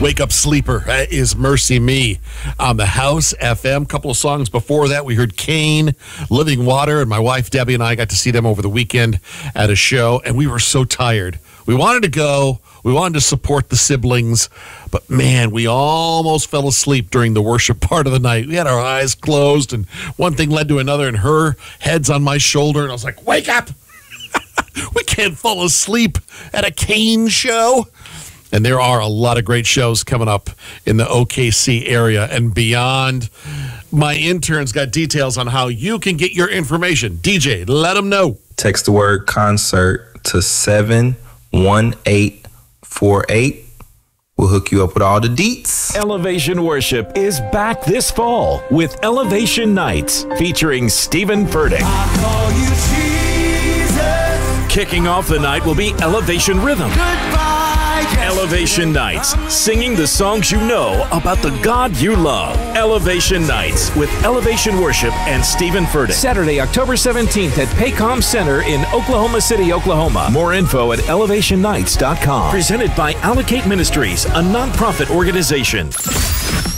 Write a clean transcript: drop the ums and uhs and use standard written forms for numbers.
Wake Up Sleeper. That is Mercy Me on the House FM. Couple of songs before that, we heard Kane, Living Water, and my wife Debbie and I got to see them over the weekend at a show, and we were so tired. We wanted to go. We wanted to support the siblings, but man, we almost fell asleep during the worship part of the night. We had our eyes closed, and one thing led to another, and her head's on my shoulder, and I was like, wake up! We can't fall asleep at a Kane show. And there are a lot of great shows coming up in the OKC area and beyond. My intern's got details on how you can get your information. DJ, let them know. Text the word concert to 71848. We'll hook you up with all the deets. Elevation Worship is back this fall with Elevation Nights featuring Stephen Furtick. Kicking off the night will be Elevation Rhythm. Elevation Nights, singing the songs you know about the God you love. Elevation Nights with Elevation Worship and Stephen Furtick. Saturday, October 17th at Paycom Center in Oklahoma City, Oklahoma. More info at elevationnights.com. Presented by Allocate Ministries, a nonprofit organization.